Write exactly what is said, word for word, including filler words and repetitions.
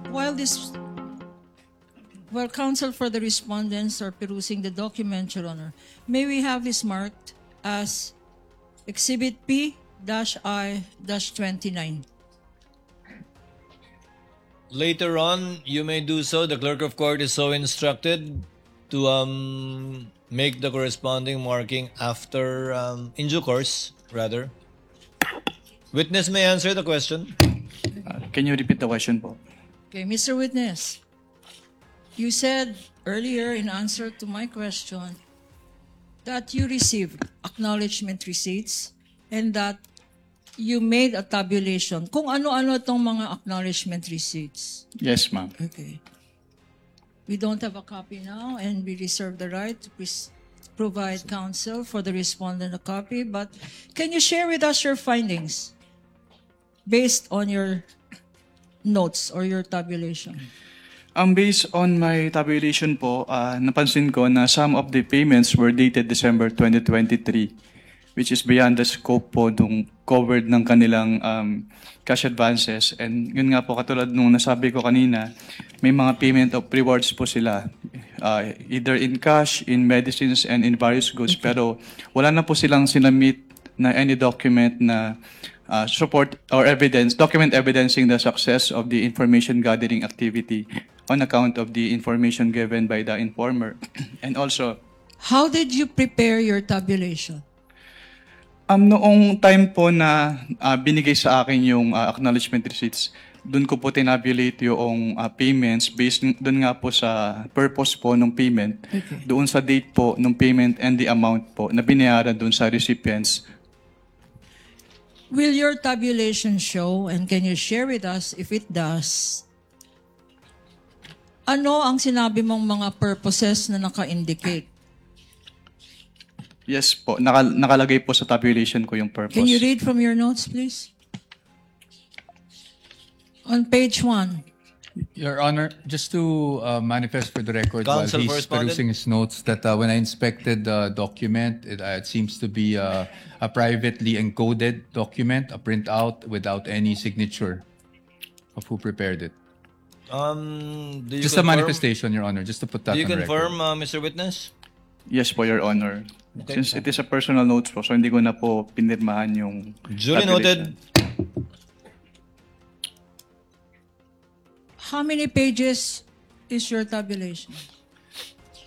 While this, while counsel for the respondents are perusing the document, Your Honor, may we have this marked as Exhibit P I twenty-nine. Later on, you may do so. The clerk of court is so instructed to um, make the corresponding marking after, um, in due course, rather. Witness may answer the question. Uh, can you repeat the question po? Okay, Mister Witness, you said earlier in answer to my question that you received acknowledgement receipts and that you made a tabulation. Kung ano-ano itong mga acknowledgement receipts. Yes, ma'am. Okay. We don't have a copy now and we reserve the right to pres- provide counsel for the respondent a copy, but can you share with us your findings based on your notes or your tabulation? Um, based on my tabulation po, uh, napansin ko na some of the payments were dated December twenty twenty-three, which is beyond the scope po nung covered ng kanilang um, cash advances. And yun nga po, katulad nung nasabi ko kanina, may mga payment of rewards po sila, uh, either in cash, in medicines, and in various goods. Pero wala na po silang sinamit na any document na uh, support or evidence, document evidencing the success of the information gathering activity on account of the information given by the informer. And also, How did you prepare your tabulation? Um, noong time po na uh, binigay sa akin yung uh, acknowledgement receipts, doon ko po tinabulate yung uh, payments based doon nga po sa purpose po ng payment, Okay. doon sa date po ng payment and the amount po na binayaran doon sa recipients. Will your tabulation show, and can you share with us if it does, ano ang sinabi mong mga purposes na naka-indicate? Yes po, naka, nakalagay po sa tabulation ko yung purpose. Can you read from your notes, please? On page one. Your Honor, just to uh, manifest for the record Counsel while for he's respondent. perusing his notes that uh, when I inspected the document, it, uh, it seems to be uh, a privately encoded document, a printout without any signature of who prepared it. Um, do you Just a confirm, manifestation, Your Honor, just to put that Do you on confirm, record. uh, Mister Witness? Yes po, Your Honor. Okay. Since it is a personal notes po, so hindi ko na po pinirmahan yung Duly tabulation. noted. How many pages is your tabulation?